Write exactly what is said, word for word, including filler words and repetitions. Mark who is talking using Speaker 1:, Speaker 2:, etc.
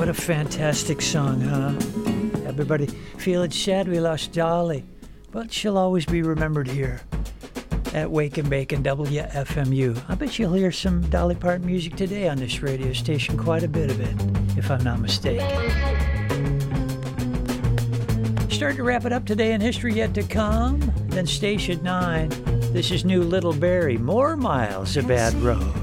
Speaker 1: What a fantastic song, huh? Everybody feel it's sad we lost Dolly, but she'll always be remembered here at Wake and Bake and W F M U. I bet you'll hear some Dolly Parton music today on this radio station, quite a bit of it, if I'm not mistaken. Start to wrap it up today in history yet to come. Then station nine. This is new Little Barrie, More Miles of Bad Road.